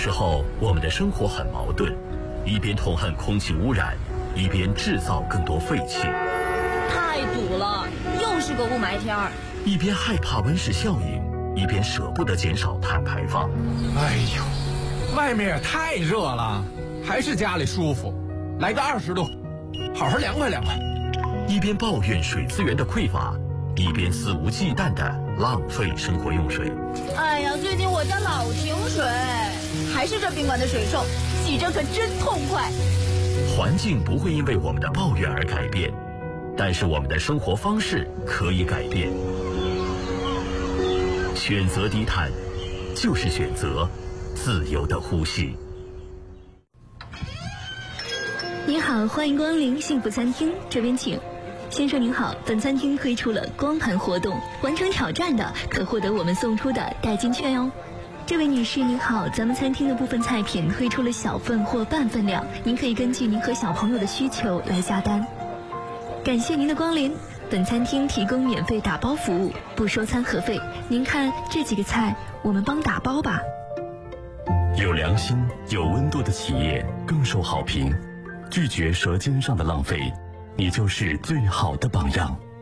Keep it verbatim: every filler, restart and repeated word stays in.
时候，我们的生活很矛盾，一边痛恨空气污染，一边制造更多废气。 太堵了，又是个雾霾天儿。 一边害怕温室效应，一边舍不得减少碳排放。 哎呦，外面也太热了，还是家里舒服。来个二十度，好好凉快凉快。 一边抱怨水资源的匮乏，一边肆无忌惮地浪费生活用水。 哎呀，最近我家老停水，还是这宾馆的水臭，洗着可真痛快。 环境不会因为我们的抱怨而改变，但是我们的生活方式可以改变。选择低碳，就是选择自由的呼吸。 您好，欢迎光临幸福餐厅，这边请。先生您好，本餐厅推出了光盘活动，完成挑战的可获得我们送出的代金券哦。这位女士您好，咱们餐厅的部分菜品推出了小份或半份量，您可以根据您和小朋友的需求来下单。感谢您的光临，本餐厅提供免费打包服务，不收餐盒费。您看这几个菜，我们帮打包吧。 有良心、有温度的企业更受好评。拒绝舌尖上的浪费，你就是最好的榜样。